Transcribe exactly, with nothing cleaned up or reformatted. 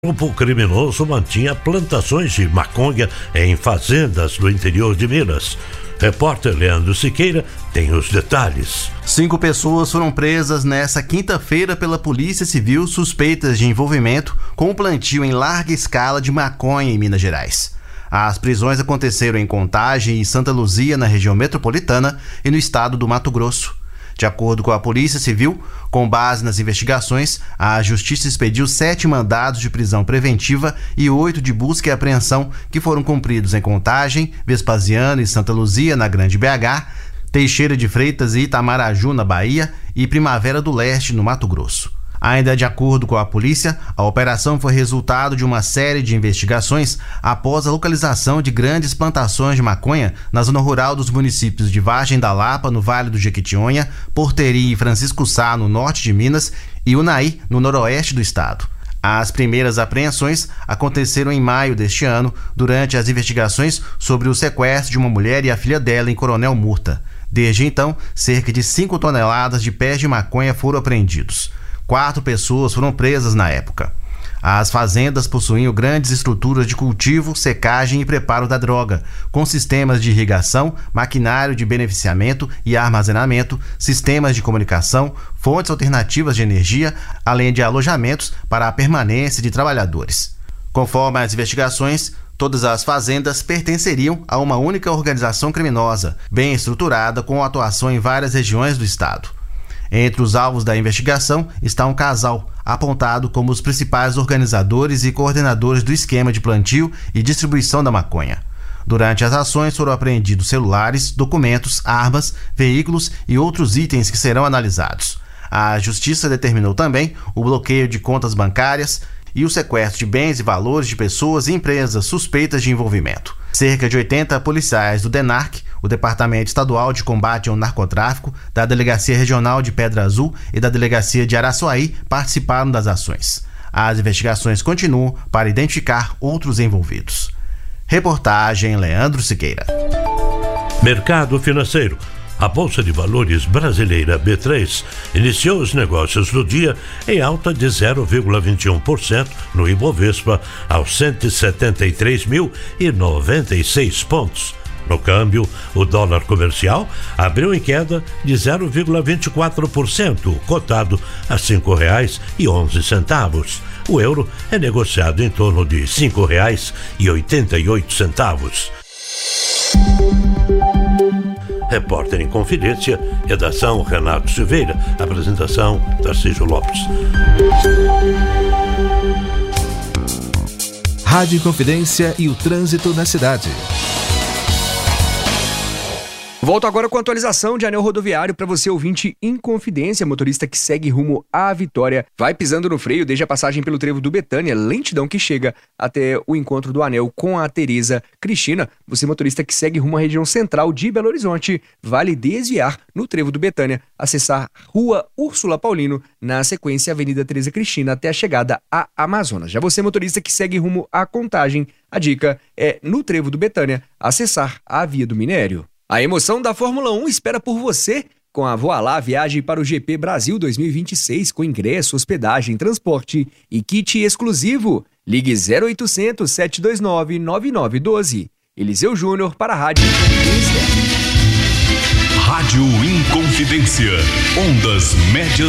O grupo criminoso mantinha plantações de maconha em fazendas do interior de Minas. Repórter Leandro Siqueira tem os detalhes. Cinco pessoas foram presas nesta quinta-feira pela Polícia Civil suspeitas de envolvimento com o plantio em larga escala de maconha em Minas Gerais. As prisões aconteceram em Contagem e Santa Luzia, na região metropolitana e no estado do Mato Grosso. De acordo com a Polícia Civil, com base nas investigações, a Justiça expediu sete mandados de prisão preventiva e oito de busca e apreensão que foram cumpridos em Contagem, Vespasiano e Santa Luzia, na Grande B H, Teixeira de Freitas e Itamaraju, na Bahia, e Primavera do Leste, no Mato Grosso. Ainda de acordo com a polícia, a operação foi resultado de uma série de investigações após a localização de grandes plantações de maconha na zona rural dos municípios de Vargem da Lapa, no Vale do Jequitinhonha, Porteirinha e Francisco Sá, no norte de Minas, e Unaí, no noroeste do estado. As primeiras apreensões aconteceram em maio deste ano, durante as investigações sobre o sequestro de uma mulher e a filha dela em Coronel Murta. Desde então, cerca de cinco toneladas de pés de maconha foram apreendidos. Quatro pessoas foram presas na época. As fazendas possuíam grandes estruturas de cultivo, secagem e preparo da droga, com sistemas de irrigação, maquinário de beneficiamento e armazenamento, sistemas de comunicação, fontes alternativas de energia, além de alojamentos para a permanência de trabalhadores. Conforme as investigações, todas as fazendas pertenceriam a uma única organização criminosa, bem estruturada, com atuação em várias regiões do estado. Entre os alvos da investigação está um casal, apontado como os principais organizadores e coordenadores do esquema de plantio e distribuição da maconha. Durante as ações foram apreendidos celulares, documentos, armas, veículos e outros itens que serão analisados. A Justiça determinou também o bloqueio de contas bancárias e o sequestro de bens e valores de pessoas e empresas suspeitas de envolvimento. Cerca de oitenta policiais do DENARC, o Departamento Estadual de Combate ao Narcotráfico, da Delegacia Regional de Pedra Azul e da Delegacia de Araçuaí participaram das ações. As investigações continuam para identificar outros envolvidos. Reportagem Leandro Siqueira. Mercado financeiro. A Bolsa de Valores brasileira B três iniciou os negócios do dia em alta de zero vírgula vinte e um por cento no Ibovespa, aos cento e setenta e três mil e noventa e seis pontos. No câmbio, o dólar comercial abriu em queda de zero vírgula vinte e quatro por cento, cotado a cinco reais e onze centavos. O euro é negociado em torno de cinco reais e oitenta e oito centavos. Repórter em Confidência, redação Renato Silveira, apresentação Tarcísio Lopes. Rádio Confidência e o trânsito na cidade. Volto agora com a atualização de anel rodoviário para você, ouvinte em Confidência, motorista que segue rumo à Vitória. Vai pisando no freio desde a passagem pelo trevo do Betânia, lentidão que chega até o encontro do anel com a Tereza Cristina. Você, motorista que segue rumo à região central de Belo Horizonte, vale desviar no trevo do Betânia, acessar Rua Úrsula Paulino, na sequência Avenida Tereza Cristina até a chegada à Amazonas. Já você, motorista que segue rumo à Contagem, a dica é no trevo do Betânia, acessar a Via do Minério. A emoção da Fórmula um espera por você com a Voa Lá viagem para o G P Brasil dois mil e vinte e seis com ingresso, hospedagem, transporte e kit exclusivo. Ligue zero oitocentos, sete dois nove, nove nove um dois. Eliseu Júnior para a Rádio Inconfidência. Rádio Inconfidência. Ondas médias